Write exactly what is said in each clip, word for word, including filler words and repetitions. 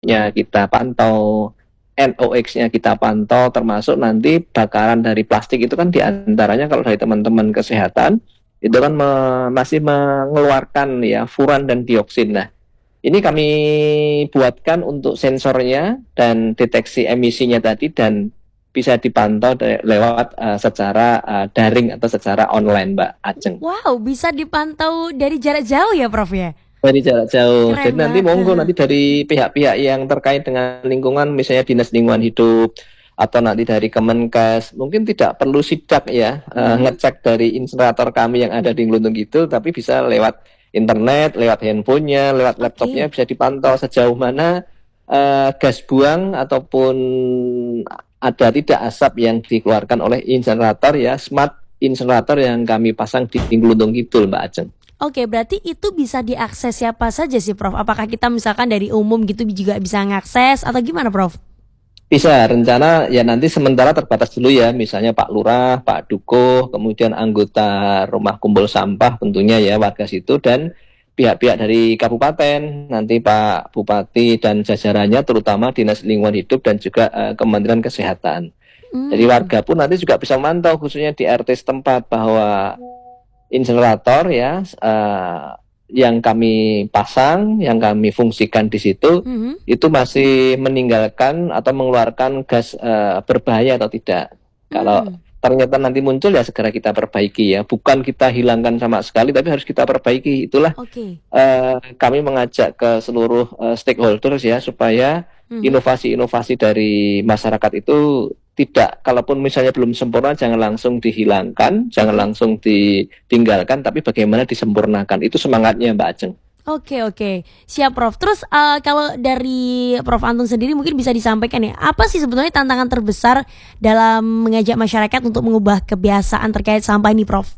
nya kita pantau, N O X-nya kita pantau, termasuk nanti bakaran dari plastik itu kan diantaranya kalau dari teman-teman kesehatan itu kan me- masih mengeluarkan ya furan dan dioksin. Nah, ini kami buatkan untuk sensornya dan deteksi emisinya tadi dan bisa dipantau de- lewat uh, secara uh, daring atau secara online, Mbak Ajeng. Wow, bisa dipantau dari jarak jauh ya Prof ya? Dari jarak jauh. Keren Jadi nanti banget. monggo Heeh. nanti dari pihak-pihak yang terkait dengan lingkungan, misalnya Dinas Lingkungan Hidup atau nanti dari Kemenkes, mungkin tidak perlu sidak ya eh, Mhm. ngecek dari insinerator kami yang ada di Ngeluntung itu, tapi bisa lewat internet, lewat handphonenya, lewat laptopnya Oke. bisa dipantau sejauh mana eh, gas buang ataupun ada tidak asap yang dikeluarkan oleh insinerator ya, smart insinerator yang kami pasang di Ngeluntung Kidul, Mbak Ajeng. Oke, berarti itu bisa diakses siapa saja sih Prof? Apakah kita misalkan dari umum gitu juga bisa ngakses atau gimana Prof? Bisa, rencana ya nanti sementara terbatas dulu ya, misalnya Pak Lurah, Pak Dukuh, kemudian anggota Rumah Kumpul Sampah tentunya ya warga situ dan pihak-pihak dari kabupaten, nanti Pak Bupati dan jajarannya terutama Dinas Lingkungan Hidup dan juga eh, Kementerian Kesehatan. Jadi Hmm. warga pun nanti juga bisa memantau khususnya di R T setempat bahwa insinerator ya eh, yang kami pasang, yang kami fungsikan di situ Mhm. itu masih meninggalkan atau mengeluarkan gas eh, berbahaya atau tidak. Kalau Hmm. ternyata nanti muncul ya segera kita perbaiki ya, bukan kita hilangkan sama sekali tapi harus kita perbaiki. Itulah Oke. eh, kami mengajak ke seluruh eh, stakeholders ya supaya Mhm. inovasi-inovasi dari masyarakat itu tidak, kalaupun misalnya belum sempurna jangan langsung dihilangkan, jangan Oke. langsung ditinggalkan, tapi bagaimana disempurnakan. Itu semangatnya Mbak Ajeng. Oke oke, siap Prof. Terus eh, kalau dari Prof Anton sendiri mungkin bisa disampaikan ya, apa sih sebetulnya tantangan terbesar dalam mengajak masyarakat untuk mengubah kebiasaan terkait sampah ini Prof?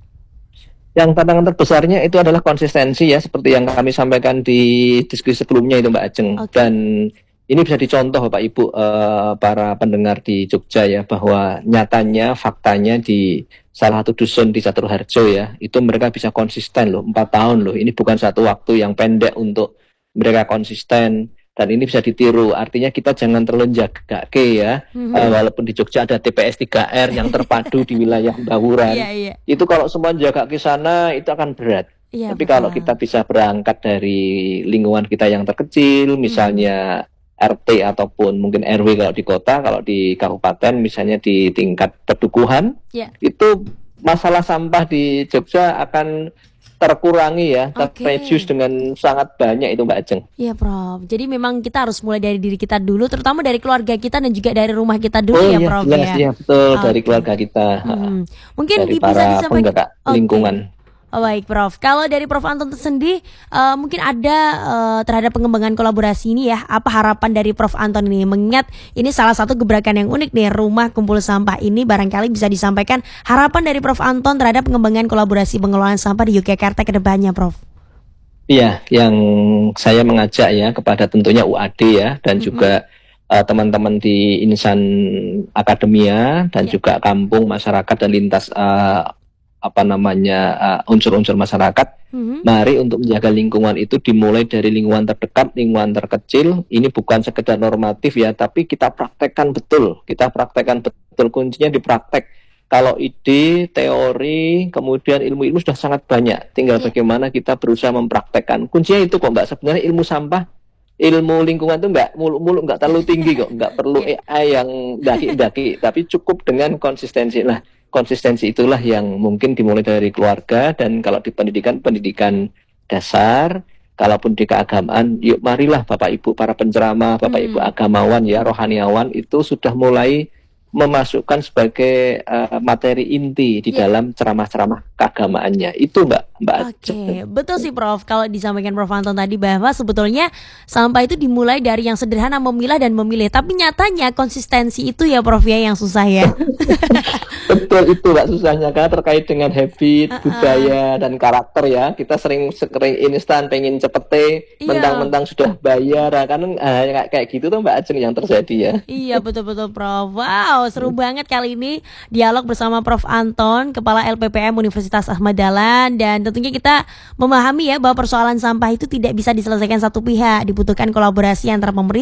Yang tantangan terbesarnya itu adalah konsistensi ya, seperti yang kami sampaikan di diskusi sebelumnya itu Mbak Ajeng. Oke. Dan ini bisa dicontoh Bapak Ibu eh, para pendengar di Jogja ya, bahwa nyatanya faktanya di salah satu dusun di Caturharjo ya, itu mereka bisa konsisten loh, empat tahun loh. Ini bukan satu waktu yang pendek untuk mereka konsisten. Dan ini bisa ditiru, artinya kita jangan terlalu jaga ke ya. Eh, Mhm. walaupun di Jogja ada T P S tiga R yang terpadu di wilayah Iya Bawuran, iya. itu kalau semua jaga ke sana itu akan berat. Iya Tapi kalau kita betul. bisa berangkat dari lingkungan kita yang terkecil, Mhm. misalnya R T ataupun mungkin R W kalau di kota, kalau di kabupaten misalnya di tingkat pedukuhan, Ya. itu masalah sampah di Jogja akan terkurangi ya, terreduce Oke. dengan sangat banyak itu Mbak Ajeng. Iya Prof. Jadi memang kita harus mulai dari diri kita dulu, terutama dari keluarga kita dan juga dari rumah kita dulu Oh ya iya, Prof jelas ya. ya, betul dari Oke. keluarga kita, ha, Mhm. Mungkin dari di- bisa para disampaikan. penggerak Oke. lingkungan. Oh, baik Prof. Kalau dari Prof Anton sendiri, eh, mungkin ada eh, terhadap pengembangan kolaborasi ini ya, apa harapan dari Prof Anton ini? Mengingat ini salah satu gebrakan yang unik nih, rumah kumpul sampah ini barangkali bisa disampaikan harapan dari Prof Anton terhadap pengembangan kolaborasi pengelolaan sampah di Yogyakarta ke depannya, Prof. Iya, yang saya mengajak ya kepada tentunya U A D ya dan Mhm. juga eh, teman-teman di Insan Akademia dan Ya. juga kampung masyarakat dan lintas eh, apa namanya eh, unsur-unsur masyarakat. Mhm. Mari untuk menjaga lingkungan itu dimulai dari lingkungan terdekat, lingkungan terkecil. Ini bukan sekedar normatif ya, tapi kita praktekkan betul. Kita praktekkan betul, kuncinya di praktek. Kalau ide, teori, kemudian ilmu-ilmu sudah sangat banyak. Tinggal Ya. bagaimana kita berusaha mempraktekkan. Kuncinya itu kok Mbak. Sebenarnya ilmu sampah, ilmu lingkungan itu nggak muluk-muluk, nggak terlalu tinggi kok. Nggak perlu Ya. A I yang daki-daki. Tapi cukup dengan konsistensi. Nah, konsistensi itulah yang mungkin dimulai dari keluarga. Dan kalau di pendidikan, pendidikan dasar. Kalaupun di keagamaan, yuk marilah Bapak Ibu para penceramah, Bapak Ibu Hmm. agamawan ya, rohaniawan itu sudah mulai memasukkan sebagai uh, materi inti di Ya. dalam ceramah-ceramah keagamaannya. Itu Mbak Mbak Oke, betul sih Prof. Kalau disampaikan Prof Anton tadi bahwa sebetulnya sampah itu dimulai dari yang sederhana memilah dan memilih. Tapi nyatanya konsistensi itu ya Prof ya yang susah ya. Betul itu Mbak susahnya karena terkait dengan habit, Heeh. budaya dan karakter ya. Kita sering sering instan pengen cepete, Iya. mentang-mentang sudah bayar, kan ah, kayak kayak gitu tuh Mbak Ajeng yang terjadi ya. Iya betul-betul Prof. Wow, seru banget kali ini dialog bersama Prof Anton, Kepala L P P M Universitas Ahmad Dahlan, dan tentunya kita memahami ya bahwa persoalan sampah itu tidak bisa diselesaikan satu pihak, dibutuhkan kolaborasi antara pemerintah